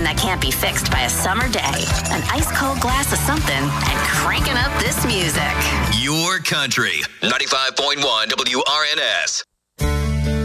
something that can't be fixed by a summer day, an ice-cold glass of something, and cranking up this music. Your country. 95.1 WRNS.